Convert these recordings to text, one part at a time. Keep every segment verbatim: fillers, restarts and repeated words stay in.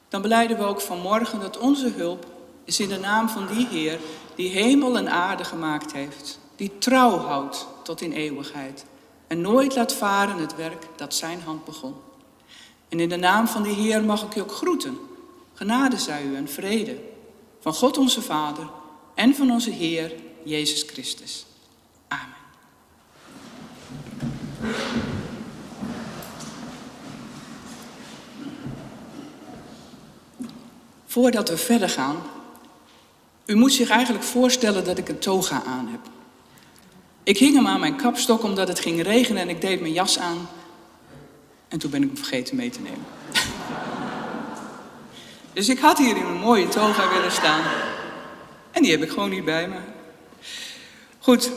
dan belijden we ook vanmorgen dat onze hulp is in de naam van die Heer die hemel en aarde gemaakt heeft, die trouw houdt tot in eeuwigheid en nooit laat varen het werk dat zijn hand begon. En in de naam van die Heer mag ik u ook groeten. Genade zij u en vrede van God onze Vader en van onze Heer Jezus Christus. Amen. Voordat we verder gaan, u moet zich eigenlijk voorstellen dat ik een toga aan heb. Ik hing hem aan mijn kapstok omdat het ging regenen en ik deed mijn jas aan. En toen ben ik hem vergeten mee te nemen. Dus ik had hier in een mooie toga willen staan. En die heb ik gewoon niet bij me. Goed.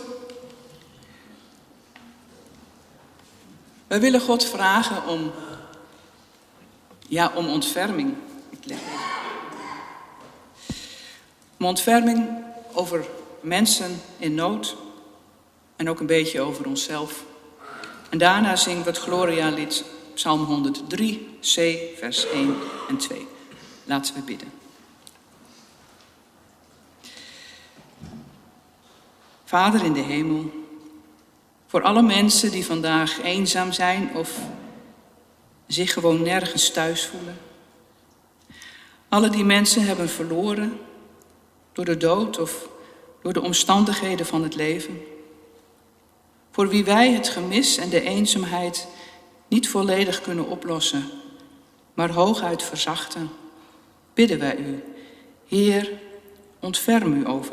Wij willen God vragen om, ja, om ontferming. Ik leg even. Om ontferming over mensen in nood. En ook een beetje over onszelf. En daarna zingen we het Gloria-lied, Psalm honderddrie, C, vers één en twee. Laten we bidden. Vader in de hemel, voor alle mensen die vandaag eenzaam zijn of zich gewoon nergens thuis voelen. Alle die mensen hebben verloren door de dood of door de omstandigheden van het leven. Voor wie wij het gemis en de eenzaamheid niet volledig kunnen oplossen, maar hooguit verzachten, bidden wij u, Heer, ontferm u over